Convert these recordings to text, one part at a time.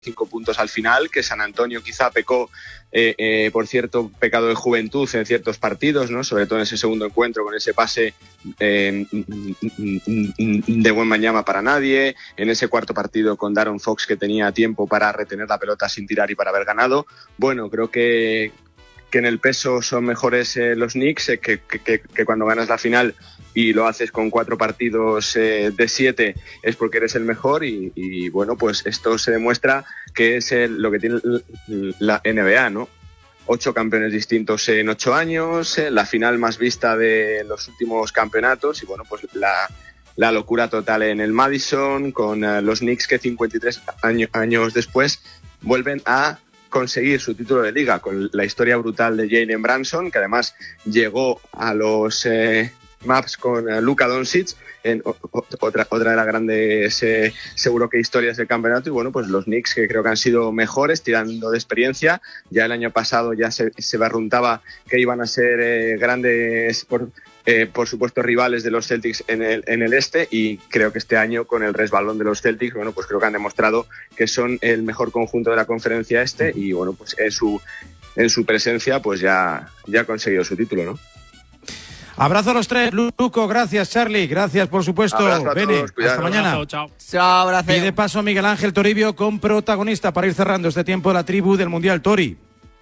5 puntos al final, que San Antonio quizá pecó por cierto pecado de juventud en ciertos partidos, ¿no? Sobre todo en ese segundo encuentro con ese pase de Wembanyama para nadie, en ese cuarto partido con De'Aaron Fox, que tenía tiempo para retener la pelota sin tirar y para haber ganado. Bueno, creo que en el peso son mejores los Knicks, que cuando ganas la final y lo haces con 4 partidos de 7 es porque eres el mejor, y bueno, pues esto se demuestra que es lo que tiene la NBA, ¿no? 8 campeones distintos en 8 años, la final más vista de los últimos campeonatos, y bueno, pues la locura total en el Madison, con los Knicks que 53 años después vuelven a conseguir su título de liga, con la historia brutal de Jalen Brunson, que además llegó a los Mavs con Luka Doncic, en otra de las grandes seguro que historias del campeonato. Y bueno, pues los Knicks, que creo que han sido mejores tirando de experiencia. Ya el año pasado ya se barruntaba que iban a ser grandes por supuesto rivales de los Celtics en el este, y creo que este año con el resbalón de los Celtics, bueno, pues creo que han demostrado que son el mejor conjunto de la conferencia este, y bueno, pues en su presencia pues ya ha conseguido su título, ¿no? Abrazo a los tres. Luco, gracias. Charlie, gracias por supuesto. Bene, hasta mañana. Chao. Y de paso Miguel Ángel Toribio con protagonista para ir cerrando este tiempo de la tribu del Mundial. Tori.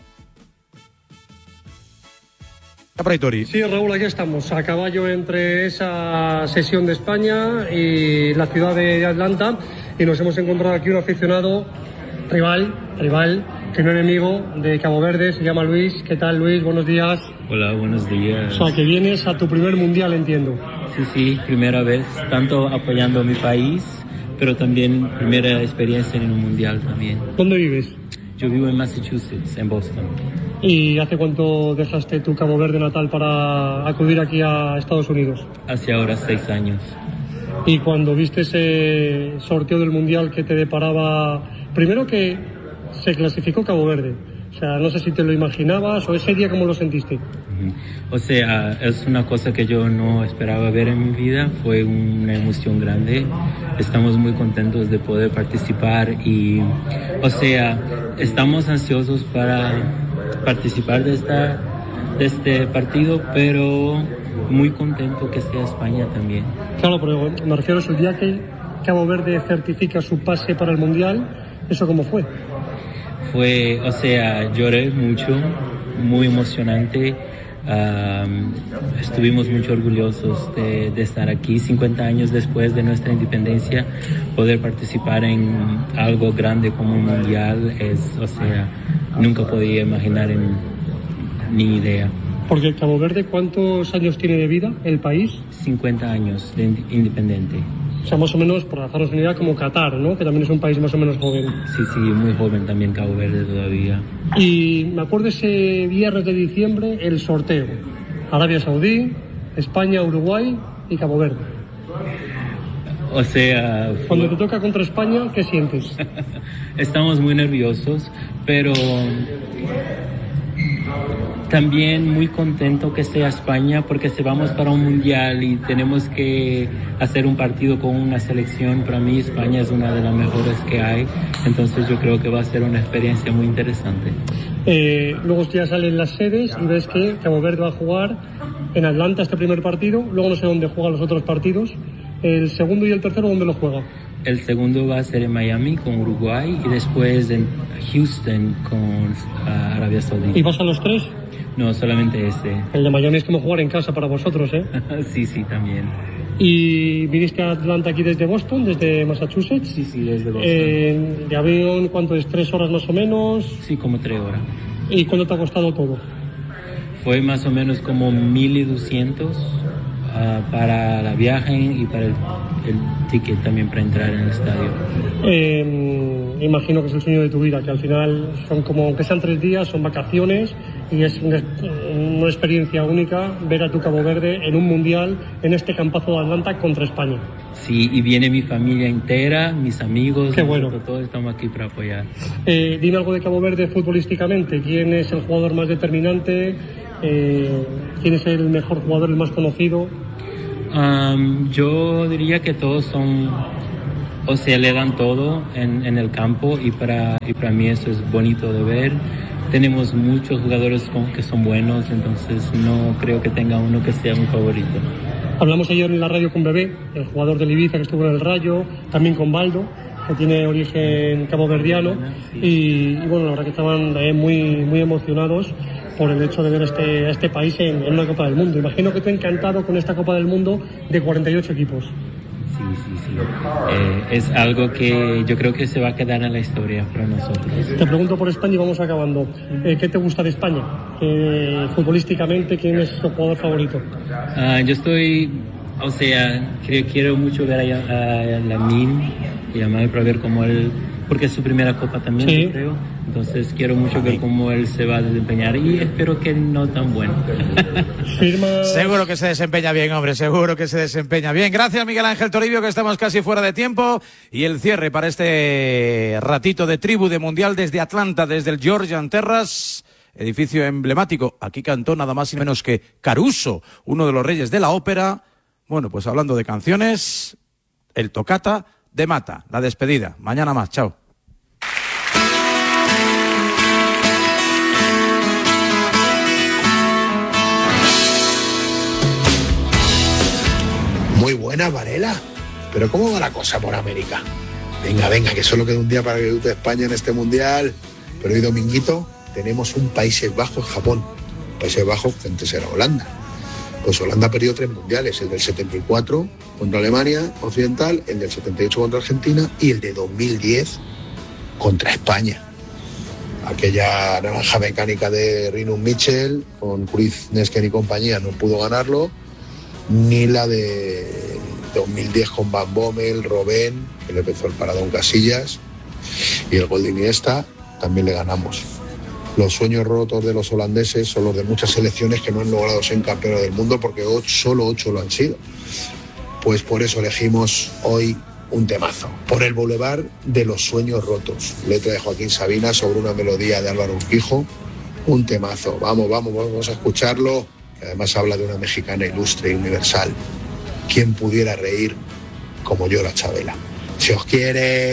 Por ahí, Tori. Sí, Raúl, aquí estamos, a caballo entre esa sesión de España y la ciudad de Atlanta, y nos hemos encontrado aquí un aficionado rival, que no enemigo de Cabo Verde, se llama Luis. ¿Qué tal, Luis? Buenos días. Hola, buenos días. O sea, que vienes a tu primer mundial, entiendo. Sí, primera vez, tanto apoyando a mi país, pero también primera experiencia en un mundial también. ¿Dónde vives? Yo vivo en Massachusetts, en Boston. ¿Y hace cuánto dejaste tu Cabo Verde natal para acudir aquí a Estados Unidos? Hace ahora 6 años. Y cuando viste ese sorteo del mundial que te deparaba, primero que se clasificó Cabo Verde, o sea, no sé si te lo imaginabas o ese día cómo lo sentiste. O sea, es una cosa que yo no esperaba ver en mi vida, fue una emoción grande. Estamos muy contentos de poder participar y, o sea, estamos ansiosos para participar de este partido, pero muy contento que sea España también. Claro, pero me refiero a el día que Cabo Verde certifica su pase para el mundial, ¿eso cómo fue? O sea, lloré mucho, muy emocionante. Estuvimos muy orgullosos de estar aquí 50 años después de nuestra independencia. Poder participar en algo grande como un mundial o sea, nunca podía imaginar ni idea. Porque Cabo Verde, ¿cuántos años tiene de vida el país? 50 años de independiente. O sea, más o menos, por hacernos una idea, como Qatar, ¿no? Que también es un país más o menos joven. Sí, muy joven también Cabo Verde todavía. Y me acuerdo ese viernes de diciembre, el sorteo. Arabia Saudí, España, Uruguay y Cabo Verde. O sea... Cuando te toca contra España, ¿qué sientes? Estamos muy nerviosos, pero... también muy contento que sea España, porque si vamos para un mundial y tenemos que hacer un partido con una selección, para mí España es una de las mejores que hay, entonces yo creo que va a ser una experiencia muy interesante. Luego ya salen las sedes y ves que Cabo Verde va a jugar en Atlanta este primer partido, luego no sé dónde juegan los otros partidos. ¿El segundo y el tercero dónde lo juega? El segundo va a ser en Miami con Uruguay y después en Houston con Arabia Saudí. ¿Y vas a los 3? No, solamente ese. El de Miami es como jugar en casa para vosotros, ¿eh? Sí, también. ¿Y viniste a Atlanta aquí desde Boston, desde Massachusetts? Sí, desde Boston. ¿De avión cuánto es? ¿3 horas más o menos? Sí, como 3 horas. ¿Y cuánto te ha costado todo? Fue más o menos como 1,200 para la viaje y para el ticket también para entrar en el estadio. Imagino que es el sueño de tu vida, que al final son como que sean 3 días, son vacaciones y es una experiencia única ver a tu Cabo Verde en un mundial en este campazo de Atlanta contra España. Sí, y viene mi familia entera, mis amigos. Qué bueno. Todos estamos aquí para apoyar. Dime algo de Cabo Verde futbolísticamente. ¿Quién es el jugador más determinante? ¿Quién es el mejor jugador, el más conocido? Yo diría que todos son... o sea, le dan todo en el campo y para mí eso es bonito de ver. Tenemos muchos jugadores que son buenos, entonces no creo que tenga uno que sea mi favorito. Hablamos ayer en la radio con Bebé, el jugador del Ibiza que estuvo en el Rayo, también con Baldo, que tiene origen caboverdiano, y bueno, la verdad que estaban muy emocionados por el hecho de ver este país en una Copa del Mundo. Imagino que tú encantado con esta Copa del Mundo de 48 equipos. Sí. Es algo que yo creo que se va a quedar en la historia para nosotros. Te pregunto por España y vamos acabando. ¿Qué te gusta de España? Futbolísticamente, ¿quién es tu jugador favorito? Yo estoy, o sea, quiero mucho ver a Lamine Yamal para ver cómo él, porque es su primera Copa también, sí. Yo creo. Entonces quiero mucho ver cómo él se va a desempeñar y espero que no tan bueno. Seguro que se desempeña bien, hombre, seguro que se desempeña bien. Gracias, Miguel Ángel Toribio, que estamos casi fuera de tiempo. Y el cierre para este ratito de tribu de Mundial desde Atlanta, desde el Georgian Terrace, edificio emblemático. Aquí cantó nada más y menos que Caruso, uno de los reyes de la ópera. Bueno, pues hablando de canciones, el Toccata de Mata, la despedida. Mañana más, chao. Muy buena, Varela. Pero ¿cómo va la cosa por América? Venga, que solo queda un día para que debute España en este Mundial. Pero hoy dominguito tenemos un Países Bajos-Japón. Países Bajos que antes era Holanda. Pues Holanda perdió 3 mundiales, el del 74 contra Alemania Occidental, el del 78 contra Argentina y el de 2010 contra España. Aquella naranja mecánica de Rinus Michel con Chris Nesken y compañía no pudo ganarlo, ni la de 2010 con Van Bommel, Robben, que le empezó el paradón Casillas, y el gol de Iniesta también le ganamos. Los sueños rotos de los holandeses son los de muchas selecciones que no han logrado ser campeones del mundo, porque solo 8 lo han sido. Pues por eso elegimos hoy un temazo, por el Boulevard de los Sueños Rotos, letra de Joaquín Sabina sobre una melodía de Álvaro Urquijo. Un temazo, vamos a escucharlo, que además habla de una mexicana ilustre y universal. ¿Quién pudiera reír como llora Chabela? Si os quiere